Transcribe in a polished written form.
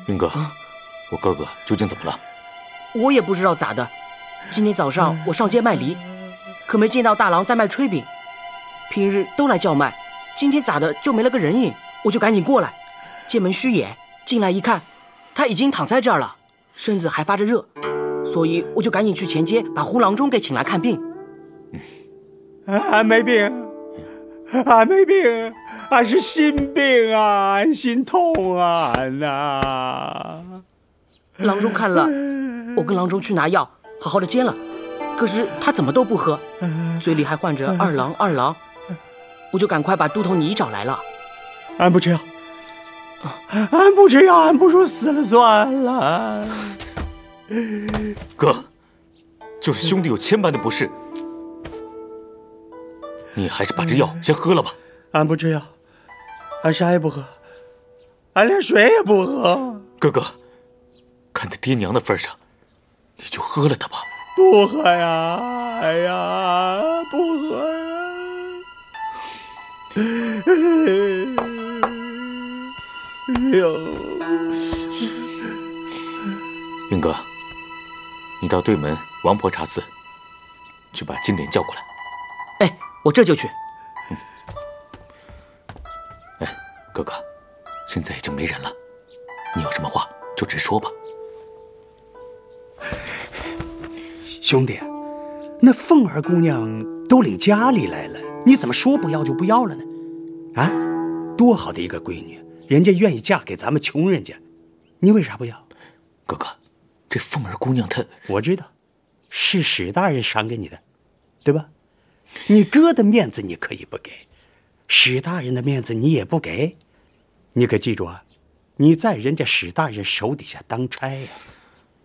云哥，我哥哥究竟怎么了？ 我也不知道咋的。今天早上我上街卖梨，可没见到大郎在卖炊饼。平日都来叫卖，今天咋的就没了个人影？我就赶紧过来，见门虚掩，进来一看，他已经躺在这儿了，身子还发着热，所以我就赶紧去前街把胡郎中给请来看病。 俺没病，俺没病，俺是心病啊，俺心痛啊，俺呐。 郎中看了，我跟郎中去拿药，好好的煎了，可是他怎么都不喝，嘴里还唤着二郎二郎，我就赶快把都头尼找来了。 俺不吃药，俺不吃药，俺不如死了算了。 哥，就是兄弟有千般的不是，你还是把这药先喝了吧。 俺不吃药，俺啥也不喝，俺连水也不喝。 哥哥，看在爹娘的份上，你就喝了它吧。 不喝呀，哎呀，不喝呀。哎呦， 云哥，你到对门王婆茶肆去把金莲叫过来。 哎，我这就去。 哎，哥哥，现在已经没人了，你有什么话就直说吧。 兄弟，那凤儿姑娘都领家里来了，你怎么说不要就不要了呢？啊，多好的一个闺女，人家愿意嫁给咱们穷人家，你为啥不要？ 哥哥，这凤儿姑娘她…… 我知道，是史大人赏给你的，对吧？你哥的面子你可以不给，史大人的面子你也不给，你可记住啊，你在人家史大人手底下当差呀。